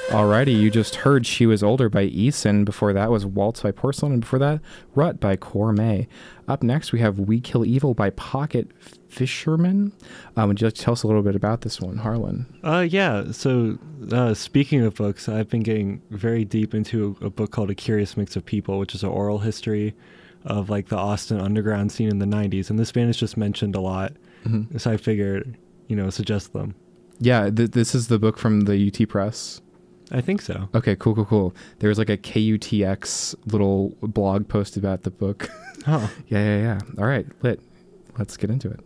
Alrighty, you just heard She Was Older by Eason. Before that was Waltz by Porcelain. And before that, Rut by Core May. Up next, we have We Kill Evil by Pocket Fisherman. Would you like to tell us a little bit about this one, Harlan? Yeah. So speaking of books, I've been getting very deep into a book called A Curious Mix of People, which is an oral history of like the Austin underground scene in the 90s. And this band is just mentioned a lot. Mm-hmm. So I figured, suggest them. Yeah, this is the book from the UT Press. I think so. Okay, cool. There was like a KUTX little blog post about the book. Oh. Yeah. All right, lit. Let's get into it.